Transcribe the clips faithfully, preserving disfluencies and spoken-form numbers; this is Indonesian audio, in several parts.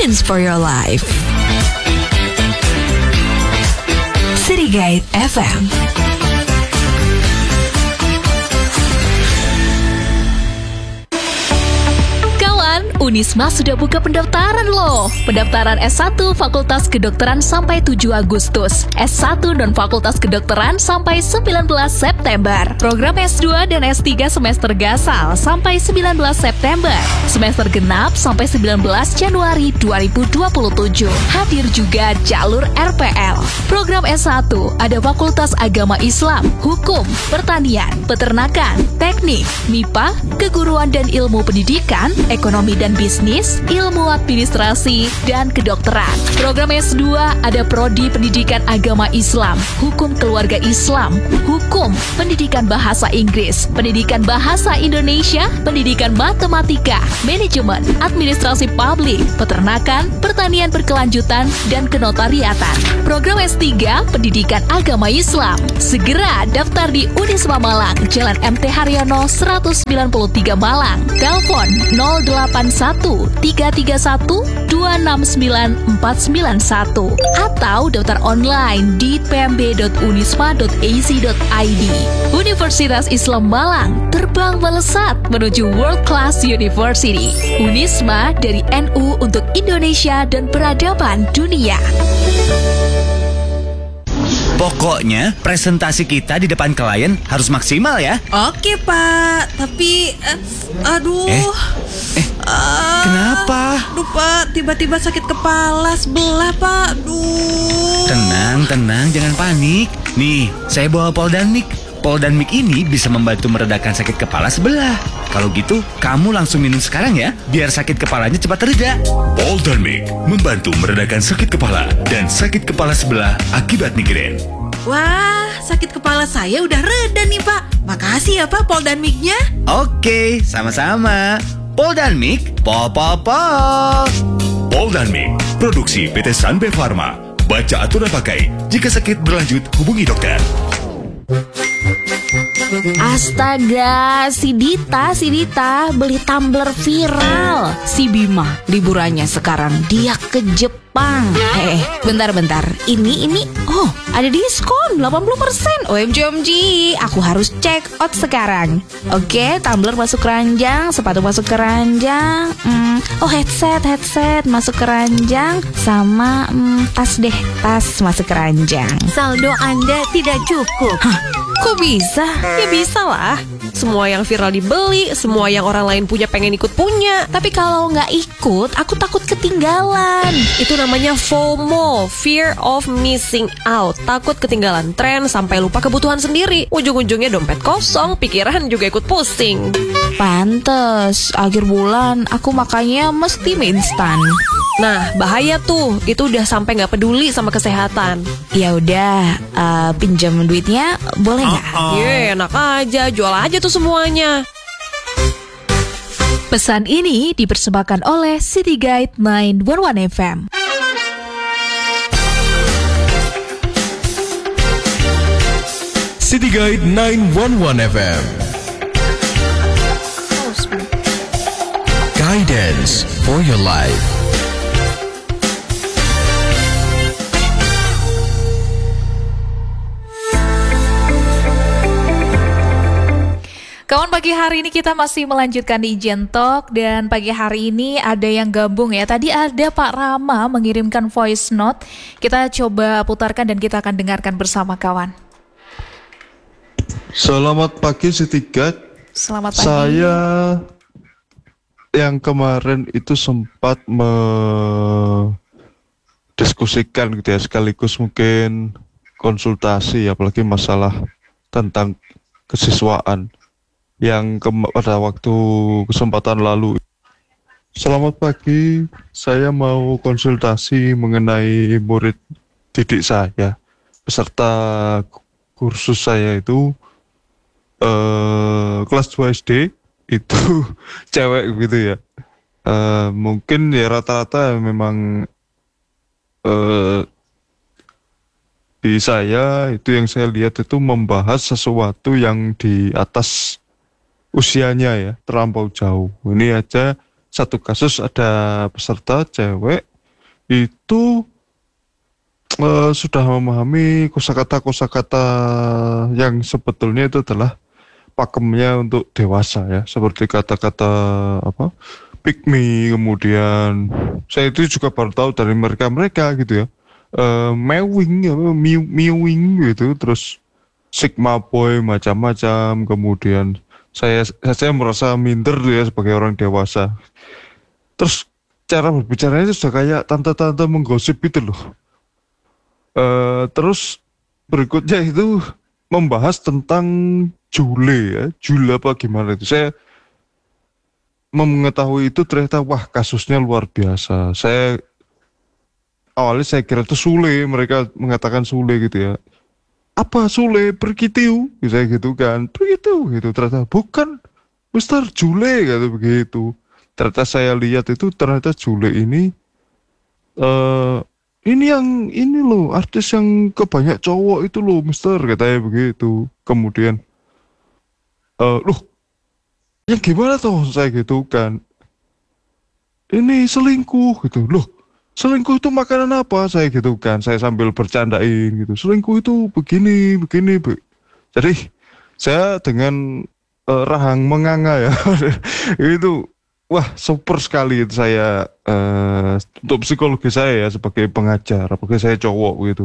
Guidance for your life. City Guide F M. Unisma sudah buka pendaftaran loh. Pendaftaran S satu Fakultas Kedokteran sampai tujuh Agustus, S satu dan Fakultas Kedokteran sampai sembilan belas September. Program S dua dan S tiga semester gasal sampai sembilan belas September. Semester genap sampai sembilan belas Januari dua ribu dua puluh tujuh. Hadir juga jalur R P L. Program S satu ada Fakultas Agama Islam, Hukum, Pertanian, Peternakan, Teknik, M I P A, Keguruan dan Ilmu Pendidikan, Ekonomi dan Bisnis, Ilmu Administrasi, dan Kedokteran. Program S dua ada Prodi Pendidikan Agama Islam, Hukum Keluarga Islam, Hukum, Pendidikan Bahasa Inggris, Pendidikan Bahasa Indonesia, Pendidikan Matematika, Manajemen, Administrasi Publik, Peternakan, Pertanian Berkelanjutan, dan Kenotariatan. Program S tiga Pendidikan Agama Islam. Segera daftar di Unisma Malang, Jalan M T Haryono seratus sembilan puluh tiga Malang. Telepon nol delapan satu tiga tiga satu dua enam sembilan empat sembilan satu atau daftar online di p m b dot unisma dot a c dot i d. Universitas Islam Malang terbang melesat menuju World Class University. Unisma dari N U untuk Indonesia dan peradaban dunia. Pokoknya presentasi kita di depan klien harus maksimal ya. Oke Pak, tapi uh, aduh Eh, eh uh, kenapa? Aduh Pak, tiba-tiba sakit kepala sebelah Pak. Aduh. Tenang, tenang, jangan panik. Nih, saya bawa Poldanmik. Poldanmik ini bisa membantu meredakan sakit kepala sebelah. Kalau gitu, kamu langsung minum sekarang ya, biar sakit kepalanya cepat reda. Poldanmik membantu meredakan sakit kepala dan sakit kepala sebelah akibat migrain. Wah, sakit kepala saya udah reda nih Pak. Makasih ya Pak Poldanmiknya. Oke, sama-sama. Poldanmik, po po po. Poldanmik, produksi P T Sanbe Pharma. Baca aturan pakai. Jika sakit berlanjut, hubungi dokter. Astaga, si Dita, si Dita beli tumbler viral. Si Bima liburannya sekarang dia ke Jepang. Eh, bentar-bentar. Ini, ini, oh ada diskon delapan puluh persen. O M G, O M G, aku harus check out sekarang. Oke, tumbler masuk keranjang, sepatu masuk keranjang. Hmm, oh headset, headset masuk keranjang. Sama hmm, tas deh, tas masuk keranjang. Saldo Anda tidak cukup. Hah? Kok bisa? Ya bisa lah. Semua yang viral dibeli, semua yang orang lain punya pengen ikut punya. Tapi kalau nggak ikut, aku takut ketinggalan. Itu namanya FOMO, Fear of Missing Out. Takut ketinggalan tren sampai lupa kebutuhan sendiri. Ujung-ujungnya dompet kosong, pikiran juga ikut pusing. Pantes, akhir bulan aku makannya mesti mie instan. Nah, bahaya tuh. Itu udah sampai nggak peduli sama kesehatan. Ya udah, uh, pinjam duitnya boleh nggak? Uh-uh. Ye, enak aja. Jual aja tuh semuanya. Pesan ini dipersembahkan oleh City Guide sembilan satu satu F M. City Guide sembilan satu satu F M. Guidance for your life. Kawan, pagi hari ini kita masih melanjutkan di Ijen Talk dan pagi hari ini ada yang gabung ya. Tadi ada Pak Rama mengirimkan voice note. Kita coba putarkan dan kita akan dengarkan bersama kawan. Selamat pagi City Guide. Selamat pagi. Saya yang kemarin itu sempat mendiskusikan gitu ya, sekaligus mungkin konsultasi apalagi masalah tentang kesiswaan yang ke- pada waktu kesempatan lalu. Selamat pagi, saya mau konsultasi mengenai murid didik saya. Peserta kursus saya itu eh, kelas dua S D, itu cewek gitu ya. Eh, mungkin ya rata-rata memang eh, di saya itu yang saya lihat itu membahas sesuatu yang di atas usianya ya, terlampau jauh. Ini aja satu kasus ada peserta cewek itu uh, sudah memahami kosakata-kosakata yang sebetulnya itu adalah pakemnya untuk dewasa ya, seperti kata-kata apa pick me, kemudian saya itu juga baru tahu dari mereka-mereka gitu ya, uh, mewing, ya, mew, mewing gitu, terus sigma boy macam-macam, kemudian saya saya merasa minder ya sebagai orang dewasa. Terus cara berbicaranya itu sudah kayak tante-tante menggosip gitu loh. Uh, terus berikutnya itu membahas tentang Jule ya, Jule apa gimana itu. Saya mengetahui itu ternyata wah kasusnya luar biasa. Saya awalnya saya kira itu Sule, mereka mengatakan Sule gitu ya. Apa Sule pergitiu? Saya gitu kan, pergitiu gitu. Ternyata bukan, Mister Jule gitu begitu. Ternyata saya lihat itu ternyata Jule ini uh, ini yang ini loh artis yang kebanyak cowok itu loh Mister, katanya begitu. Kemudian Uh, loh, yang gimana tuh saya gitu kan? Ini selingkuh gitu. Loh, selingkuh itu makanan apa? Saya gitu kan. Saya sambil bercandain gitu. Selingkuh itu begini, begini. Be. Jadi saya dengan uh, rahang menganga ya. Itu wah super sekali itu saya uh, untuk psikologi saya ya sebagai pengajar, apalagi saya cowok gitu.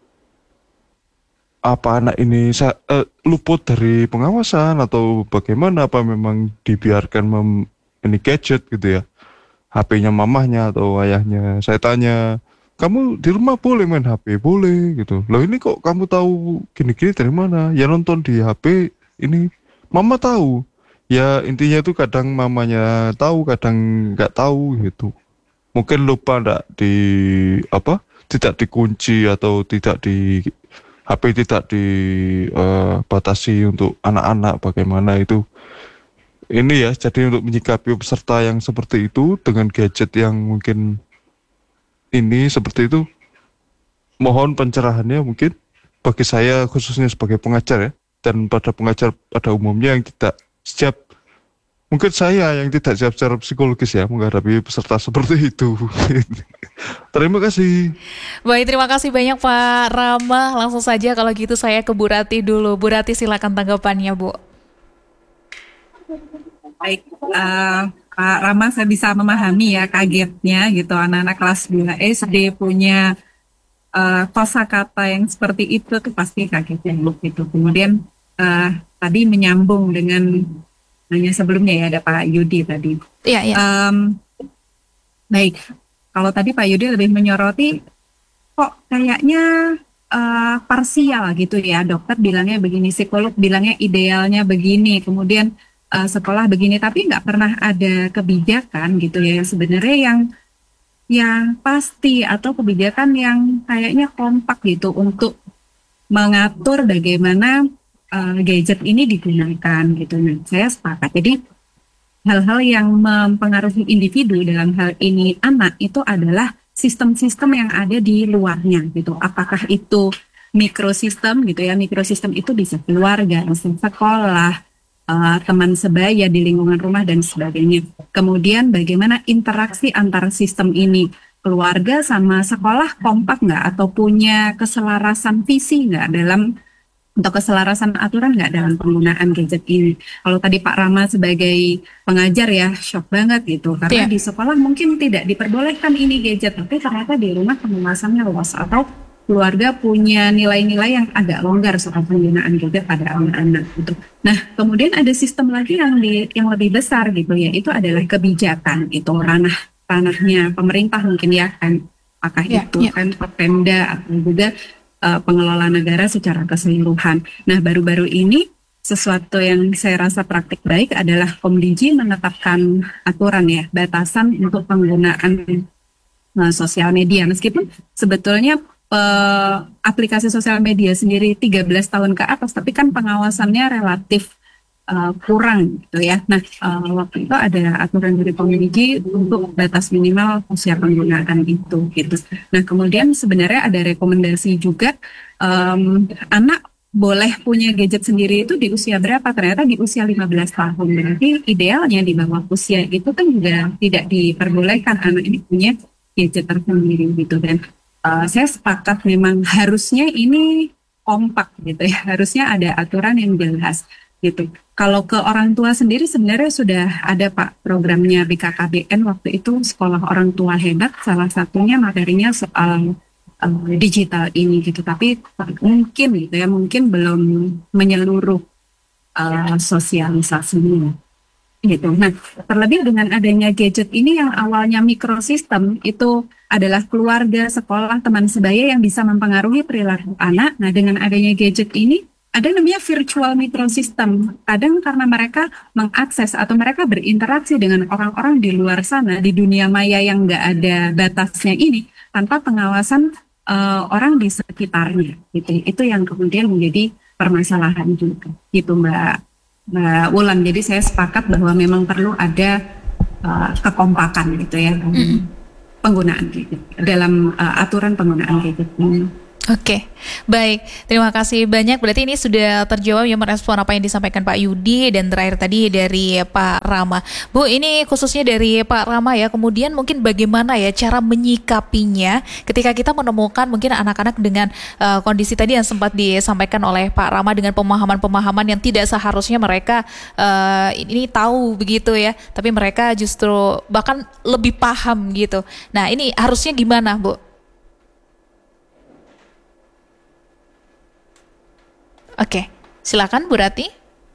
Apa anak ini sa- uh, luput dari pengawasan atau bagaimana, apa memang dibiarkan mem- ini gadget gitu ya, H P-nya mamahnya atau ayahnya. Saya tanya, kamu di rumah boleh main H P? Boleh gitu. Loh ini kok kamu tahu gini-gini dari mana? Ya nonton di H P ini. Mama tahu. Ya intinya itu kadang mamanya tahu, kadang nggak tahu gitu. Mungkin lupa nggak di apa? Tidak dikunci atau tidak di H P tidak dibatasi uh, untuk anak-anak, bagaimana itu. Ini ya, jadi untuk menyikapi peserta yang seperti itu dengan gadget yang mungkin ini seperti itu, mohon pencerahannya mungkin bagi saya khususnya sebagai pengajar ya, dan pada pengajar pada umumnya yang tidak siap, mungkin saya yang tidak siap secara psikologis ya menghadapi peserta seperti itu. Terima kasih. Baik, terima kasih banyak Pak Rama. Langsung saja kalau gitu saya ke Bu Rati dulu. Bu Rati silakan tanggapannya Bu. Baik, uh, Pak Rama, saya bisa memahami ya kagetnya gitu, anak-anak kelas dua S D punya uh, kosakata yang seperti itu tuh pasti kagetnya gitu. Kemudian uh, tadi menyambung dengan hanya sebelumnya ya ada Pak Yudi tadi. Iya, iya. Um, baik, kalau tadi Pak Yudi lebih menyoroti kok kayaknya uh, parsial gitu ya, dokter bilangnya begini, psikolog bilangnya idealnya begini, kemudian uh, sekolah begini, tapi nggak pernah ada kebijakan gitu ya yang sebenarnya yang yang pasti atau kebijakan yang kayaknya kompak gitu untuk mengatur bagaimana Uh, gadget ini digunakan gitu. Nah, saya sepakat. Jadi hal-hal yang mempengaruhi individu dalam hal ini anak itu adalah sistem-sistem yang ada di luarnya gitu. Apakah itu mikrosistem gitu ya? Mikrosistem itu bisa keluarga, bisa sekolah, uh, teman sebaya di lingkungan rumah dan sebagainya. Kemudian bagaimana interaksi antar sistem ini? Keluarga sama sekolah kompak nggak atau punya keselarasan visi nggak dalam untuk keselarasan aturan nggak dalam penggunaan gadget ini. Kalau tadi Pak Rama sebagai pengajar ya shock banget gitu, karena yeah. di sekolah mungkin tidak diperbolehkan ini gadget, tapi ternyata di rumah pengawasannya luas, atau keluarga punya nilai-nilai yang agak longgar soal penggunaan gadget pada anak-anak gitu. Nah, kemudian ada sistem lagi yang di, yang lebih besar gitu ya, itu adalah kebijakan, itu ranah ranahnya pemerintah mungkin ya kan, apakah yeah, itu yeah. kan Pemda atau juga pengelola negara secara keseluruhan. Nah, baru-baru ini sesuatu yang saya rasa praktik baik adalah Komdigi menetapkan aturan ya, batasan untuk penggunaan uh, sosial media. Meskipun sebetulnya uh, aplikasi sosial media sendiri tiga belas tahun ke atas, tapi kan pengawasannya relatif uh, kurang gitu ya. Nah, uh, waktu itu ada aturan dari Komdigi untuk batas minimal usia penggunaan itu gitu. Nah, kemudian sebenarnya ada rekomendasi juga um, anak boleh punya gadget sendiri itu di usia berapa? Ternyata di usia lima belas tahun. Berarti idealnya di bawah usia itu kan juga tidak diperbolehkan anak ini punya gadget tersendiri gitu. Dan uh, saya sepakat memang harusnya ini kompak gitu ya, harusnya ada aturan yang jelas gitu. Kalau ke orang tua sendiri sebenarnya sudah ada Pak programnya B K K B N waktu itu, Sekolah Orang Tua Hebat, salah satunya materinya soal uh, digital ini gitu. Tapi mungkin gitu ya, mungkin belum menyeluruh uh, sosialisasinya gitu. Nah, terlebih dengan adanya gadget ini yang awalnya mikrosistem itu adalah keluarga, sekolah, teman sebaya yang bisa mempengaruhi perilaku anak. Nah, dengan adanya gadget ini ada namanya virtual microsystem. Kadang karena mereka mengakses atau mereka berinteraksi dengan orang-orang di luar sana, di dunia maya yang nggak ada batasnya ini, tanpa pengawasan uh, orang di sekitarnya. Gitu. Itu yang kemudian menjadi permasalahan juga. Gitu Mbak, Mbak Wulan. Jadi saya sepakat bahwa memang perlu ada uh, kekompakan gitu ya, mm-hmm. penggunaan gadget, dalam uh, aturan penggunaan gadget ini. Oke, baik. Terima kasih banyak. Berarti ini sudah terjawab ya, merespon apa yang disampaikan Pak Yudi dan terakhir tadi dari Pak Rama. Bu, ini khususnya dari Pak Rama ya. Kemudian mungkin bagaimana ya cara menyikapinya ketika kita menemukan mungkin anak-anak dengan uh, kondisi tadi yang sempat disampaikan oleh Pak Rama dengan pemahaman-pemahaman yang tidak seharusnya mereka uh, ini tahu begitu ya. Tapi mereka justru bahkan lebih paham gitu. Nah, ini harusnya gimana, Bu? Oke, silakan Bu Rati.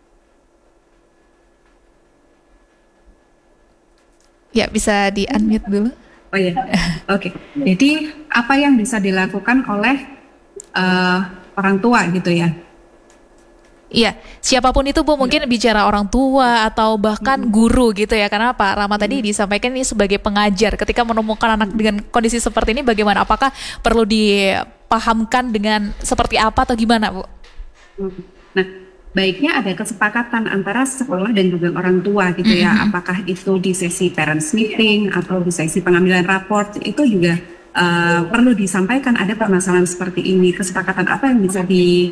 Ya, bisa di-unmute dulu. Oh ya, oke. Okay. Jadi apa yang bisa dilakukan oleh uh, orang tua gitu ya? Iya, siapapun itu Bu, mungkin ya. Bicara orang tua atau bahkan hmm. guru gitu ya. Karena Pak Rama hmm. tadi disampaikan ini sebagai pengajar. Ketika menemukan anak dengan kondisi seperti ini, bagaimana? Apakah perlu dipahamkan dengan seperti apa atau gimana, Bu? Nah, baiknya ada kesepakatan antara sekolah dan juga orang tua gitu ya. Mm-hmm. Apakah itu di sesi parents meeting atau di sesi pengambilan raport, itu juga uh, perlu disampaikan ada permasalahan seperti ini. Kesepakatan apa yang bisa di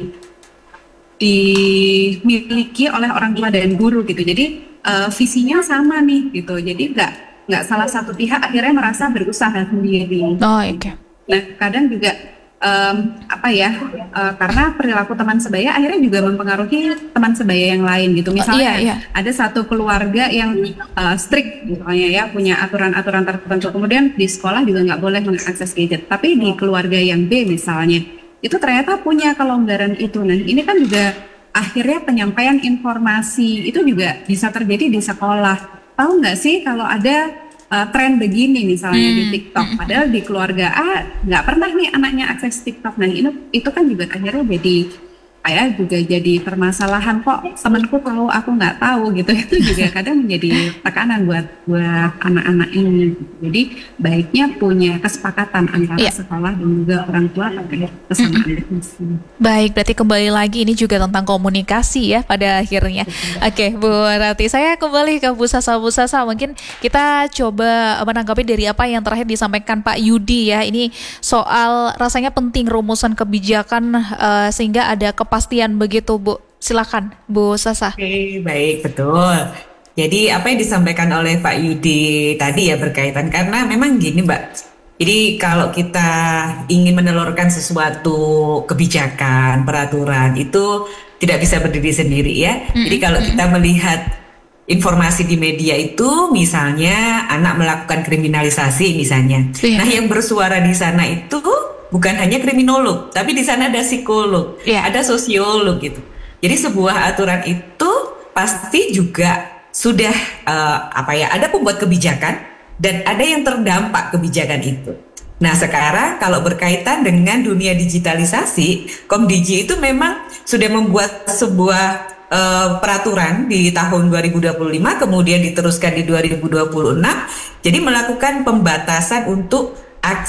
dimiliki oleh orang tua dan guru gitu. Jadi uh, visinya sama nih gitu. Jadi nggak nggak salah satu pihak akhirnya merasa berusaha sendiri. Oh, oke. Okay. Nah, kadang juga Um, apa ya uh, karena perilaku teman sebaya akhirnya juga mempengaruhi teman sebaya yang lain gitu. Misalnya oh, iya, iya. ada satu keluarga yang uh, strict misalnya ya, punya aturan-aturan tertentu, kemudian di sekolah juga nggak boleh mengakses gadget, tapi di keluarga yang B misalnya itu ternyata punya kelonggaran itu. Nah, ini kan juga akhirnya penyampaian informasi itu juga bisa terjadi di sekolah. Tahu nggak sih kalau ada Uh, tren begini misalnya hmm. di TikTok, padahal di keluarga A nggak pernah nih anaknya akses TikTok. Nah, ini itu kan juga akhirnya jadi kayak juga jadi permasalahan, kok temanku tahu aku nggak tahu gitu. Itu juga kadang menjadi tekanan buat buat anak-anak ini. Jadi baiknya punya kesepakatan antara yeah. sekolah dan juga orang tua terkait kesamaan definisi. Baik, berarti kembali lagi ini juga tentang komunikasi ya pada akhirnya. Oke, okay, Bu Rati, saya kembali ke Bu Sasa. Bu Sasa, mungkin kita coba menanggapi dari apa yang terakhir disampaikan Pak Yudi ya. Ini soal rasanya penting rumusan kebijakan uh, sehingga ada kepastian pastian begitu, Bu. Silakan, Bu Sasa. Oke, okay, baik, betul. Jadi apa yang disampaikan oleh Pak Yudi tadi ya berkaitan, karena memang gini Mbak. Jadi kalau kita ingin menelurkan sesuatu kebijakan, peraturan itu tidak bisa berdiri sendiri ya. Mm-hmm. Jadi kalau kita melihat informasi di media itu, misalnya anak melakukan kriminalisasi misalnya. Yeah. Nah, yang bersuara di sana itu bukan hanya kriminolog, tapi di sana ada psikolog, yeah. ada sosiolog gitu. Jadi sebuah aturan itu pasti juga sudah uh, apa ya, ada pembuat kebijakan dan ada yang terdampak kebijakan itu. Nah, sekarang kalau berkaitan dengan dunia digitalisasi, Komdigi itu memang sudah membuat sebuah uh, peraturan di tahun dua ribu dua puluh lima, kemudian diteruskan di dua ribu dua puluh enam. Jadi melakukan pembatasan untuk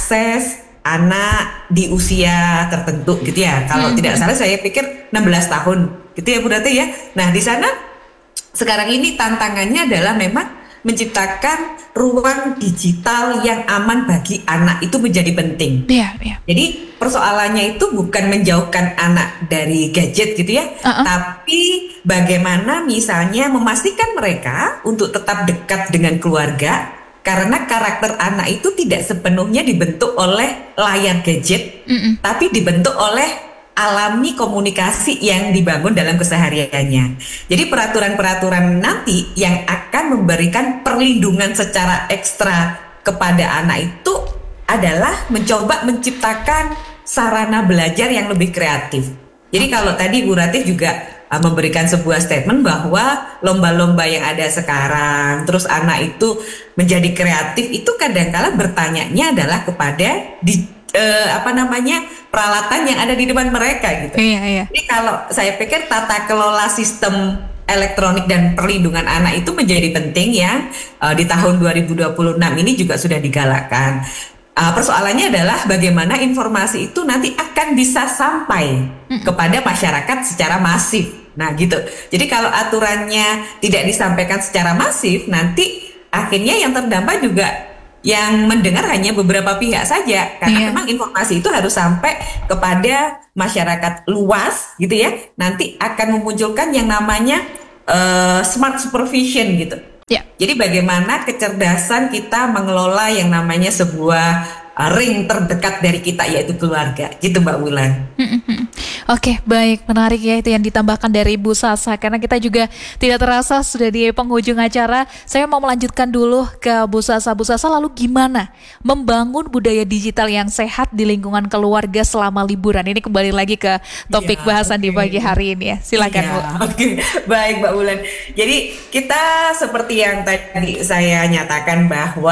akses anak di usia tertentu gitu ya. Kalau hmm. tidak salah saya pikir enam belas tahun gitu ya Bu Rati ya. Nah, di sana sekarang ini tantangannya adalah memang menciptakan ruang digital yang aman bagi anak itu menjadi penting. Iya, iya. Jadi persoalannya itu bukan menjauhkan anak dari gadget gitu ya, uh-uh. tapi bagaimana misalnya memastikan mereka untuk tetap dekat dengan keluarga Karena karakter anak itu tidak sepenuhnya dibentuk oleh layar gadget, Mm-mm. tapi dibentuk oleh alami komunikasi yang dibangun dalam kesehariannya. Jadi peraturan-peraturan nanti yang akan memberikan perlindungan secara ekstra kepada anak itu adalah mencoba menciptakan sarana belajar yang lebih kreatif. Jadi kalau tadi Bu Ratih juga uh, memberikan sebuah statement bahwa lomba-lomba yang ada sekarang, terus anak itu menjadi kreatif, itu kadang-kala bertanyanya adalah kepada di, uh, apa namanya peralatan yang ada di depan mereka gitu. Iya, iya. Jadi kalau saya pikir tata kelola sistem elektronik dan perlindungan anak itu menjadi penting yang uh, di tahun dua ribu dua puluh enam ini juga sudah digalakkan. Uh, persoalannya adalah bagaimana informasi itu nanti akan bisa sampai kepada masyarakat secara masif. Nah gitu. Jadi kalau aturannya tidak disampaikan secara masif, nanti akhirnya yang terdampak juga yang mendengar hanya beberapa pihak saja. Karena Iya. memang informasi itu harus sampai kepada masyarakat luas gitu ya. Nanti akan memunculkan yang namanya uh, smart supervision gitu. Ya. Jadi bagaimana kecerdasan kita mengelola yang namanya sebuah uh, ring terdekat dari kita, yaitu keluarga, gitu Mbak Wulan. Oke, baik, menarik ya itu yang ditambahkan dari Bu Sasa, karena kita juga tidak terasa sudah di penghujung acara. Saya mau melanjutkan dulu ke Bu Sasa. Bu Sasa, lalu gimana membangun budaya digital yang sehat di lingkungan keluarga selama liburan? Ini kembali lagi ke topik Ya, bahasan di oke. pagi hari ini ya. Silakan Ya, Bu. Oke, baik Mbak Wulan. Jadi kita seperti yang tadi saya nyatakan bahwa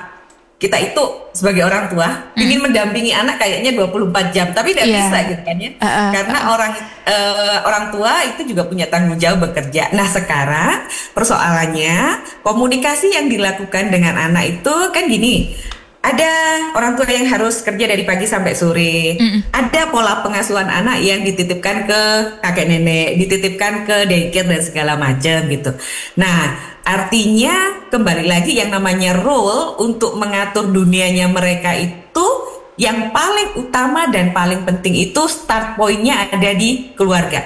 kita itu sebagai orang tua ingin mendampingi anak kayaknya dua puluh empat jam, tapi tidak Iya. bisa gitu kan ya. Uh, uh, Karena orang eh, orang tua itu juga punya tanggung jawab bekerja. Nah, sekarang persoalannya komunikasi yang dilakukan dengan anak itu kan gini. Ada orang tua yang harus kerja dari pagi sampai sore. Ada pola pengasuhan anak yang dititipkan ke kakek nenek, dititipkan ke daycare dan segala macam gitu. Nah, artinya kembali lagi yang namanya role untuk mengatur dunianya mereka itu yang paling utama dan paling penting itu start point-nya ada di keluarga.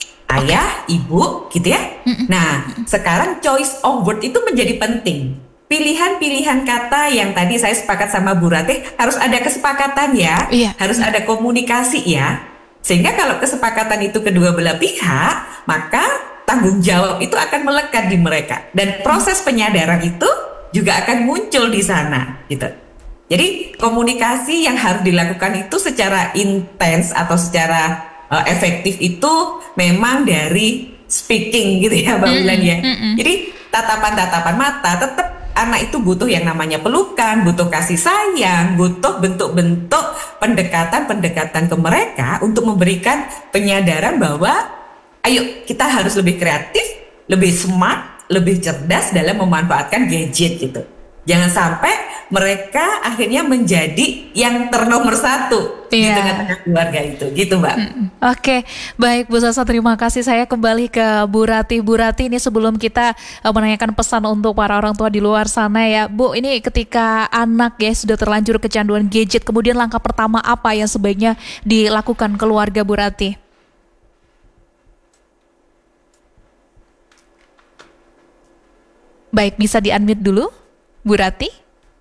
Ayah, ibu, gitu ya. Nah, sekarang choice of word itu menjadi penting. Pilihan-pilihan kata yang tadi saya sepakat sama Bu Ratih harus ada kesepakatan ya, Iya. harus ada komunikasi ya. Sehingga kalau kesepakatan itu kedua belah pihak, maka tanggung jawab itu akan melekat di mereka dan proses penyadaran itu juga akan muncul di sana gitu. Jadi komunikasi yang harus dilakukan itu secara intens atau secara uh, efektif itu memang dari speaking gitu ya Mbak Wulan ya. Jadi tatapan-tatapan mata tetap anak itu butuh yang namanya pelukan, butuh kasih sayang, butuh bentuk-bentuk pendekatan-pendekatan ke mereka untuk memberikan penyadaran bahwa ayo kita harus lebih kreatif, lebih smart, lebih cerdas dalam memanfaatkan gadget gitu. Jangan sampai mereka akhirnya menjadi yang ternomor satu di Iya. tengah-tengah keluarga itu, gitu Mbak. Oke, baik Bu Sasa, terima kasih. Saya kembali ke Bu Ratih. Bu Ratih, ini sebelum kita uh, menanyakan pesan untuk para orang tua di luar sana ya, Bu, ini ketika anak ya sudah terlanjur kecanduan gadget, kemudian langkah pertama apa yang sebaiknya dilakukan keluarga, Bu Ratih? Baik, bisa di-unmute dulu, Bu Ratih.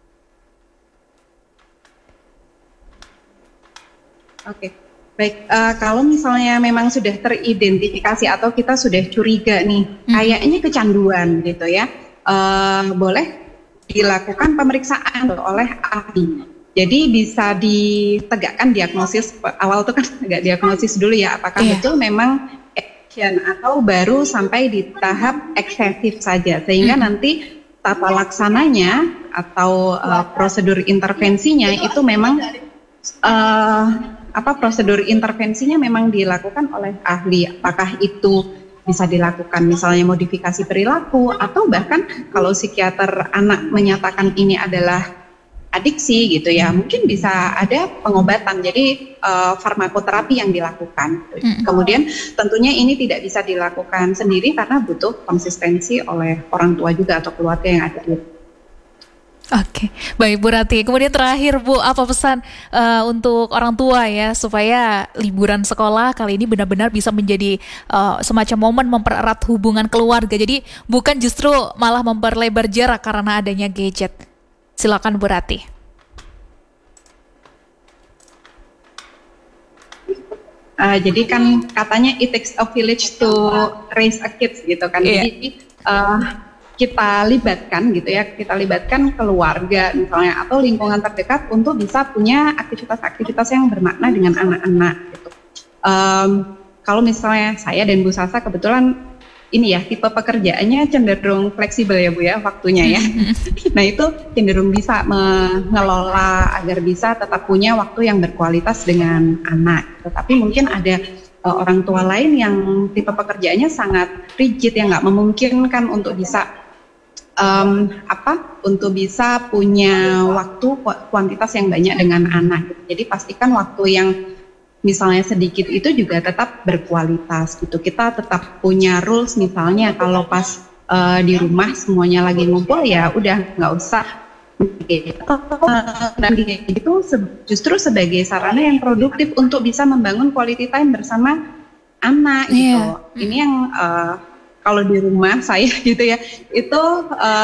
Oke, baik. Eh, kalau misalnya memang sudah teridentifikasi atau kita sudah curiga nih, kayaknya kecanduan gitu ya, eh, boleh dilakukan pemeriksaan oleh ahli. Jadi bisa ditegakkan diagnosis awal itu kan tegak diagnosis dulu ya, apakah Iya. betul memang action atau baru sampai di tahap eksesif saja, sehingga nanti tata laksananya atau eh, prosedur intervensinya itu memang eh, apa prosedur intervensinya memang dilakukan oleh ahli. Apakah itu bisa dilakukan misalnya modifikasi perilaku atau bahkan kalau psikiater anak menyatakan ini adalah adiksi gitu ya, mungkin bisa ada pengobatan, jadi uh, farmakoterapi yang dilakukan. Kemudian tentunya ini tidak bisa dilakukan sendiri karena butuh konsistensi oleh orang tua juga atau keluarga yang ada di. Oke, baik Bu Ratih. Kemudian terakhir Bu, apa pesan uh, untuk orang tua ya supaya liburan sekolah kali ini benar-benar bisa menjadi uh, semacam momen mempererat hubungan keluarga. Jadi bukan justru malah memperlebar jarak karena adanya gadget. Silakan Bu Rati. Uh, jadi kan katanya it takes a village to raise a kids gitu kan. Iya. Jadi uh, kita libatkan gitu ya, kita libatkan keluarga misalnya atau lingkungan terdekat untuk bisa punya aktivitas-aktivitas yang bermakna dengan anak-anak gitu. Um, kalau misalnya saya dan Bu Sasa kebetulan ini ya tipe pekerjaannya cenderung fleksibel ya Bu ya waktunya ya. Nah itu cenderung bisa mengelola agar bisa tetap punya waktu yang berkualitas dengan anak. Tetapi mungkin ada uh, orang tua lain yang tipe pekerjaannya sangat rigid yang nggak memungkinkan untuk bisa um, apa? Untuk bisa punya waktu kuantitas yang banyak dengan anak. Jadi pastikan waktu yang misalnya sedikit itu juga tetap berkualitas gitu. Kita tetap punya rules misalnya kalau pas uh, di rumah semuanya lagi ngumpul ya udah nggak usah nanti itu justru sebagai sarana yang produktif untuk bisa membangun quality time bersama anak gitu. Yeah. Ini yang uh, kalau di rumah saya gitu ya itu uh,